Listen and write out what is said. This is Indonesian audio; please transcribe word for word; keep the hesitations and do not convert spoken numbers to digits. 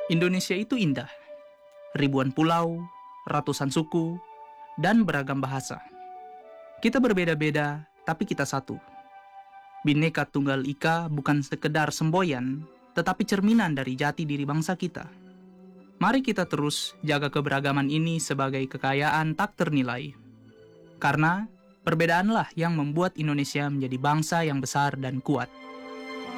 Indonesia itu indah. Ribuan pulau, ratusan suku, dan beragam bahasa. Kita berbeda-beda, tapi kita satu. Bhinneka Tunggal Ika bukan sekedar semboyan, tetapi cerminan dari jati diri bangsa kita. Mari kita terus jaga keberagaman ini sebagai kekayaan tak ternilai. Karena perbedaanlah yang membuat Indonesia menjadi bangsa yang besar dan kuat.